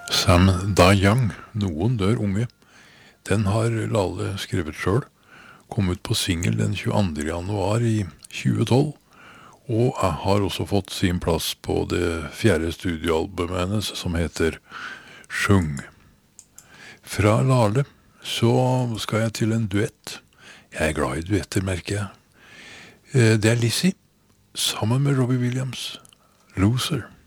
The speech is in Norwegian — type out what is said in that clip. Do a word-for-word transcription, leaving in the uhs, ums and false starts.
Sam Da Young, Noen dør unge. Den har Lale skrevet selv, kom ut på single den tjueandre januar i tjue tolv, og jeg har også fått sin plass på det fjerde studioalbumet hennes, som heter Sjung. Fra Lale så skal jeg til en duett. Jeg er glad i duetter, merker jeg. Det er Lizzie, sammen med Robbie Williams, Loser.